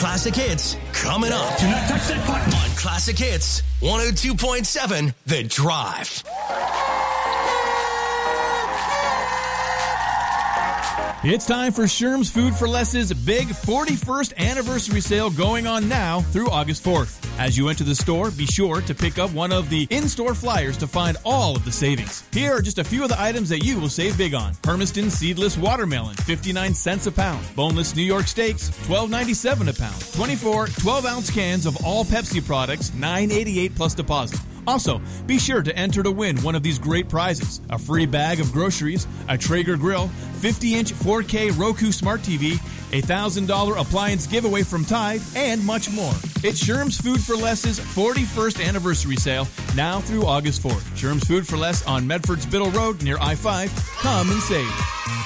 classic hits coming up. Do not touch that button. On Classic Hits 102.7 The Drive. It's time for Sherm's Food for Less's big 41st anniversary sale going on now through August 4th. As you enter the store, be sure to pick up one of the in-store flyers to find all of the savings. Here are just a few of the items that you will save big on. Hermiston seedless watermelon, 59 cents a pound. Boneless New York steaks, $12.97 a pound. 24 12-ounce cans of all Pepsi products, $9.88 plus deposit. Also, be sure to enter to win one of these great prizes: a free bag of groceries, a Traeger grill, 50-inch 4K Roku Smart TV, a $1,000 appliance giveaway from Tide, and much more. It's Sherm's Food for Less's 41st anniversary sale, now through August 4th. Sherm's Food for Less on Medford's Biddle Road near I-5. Come and save.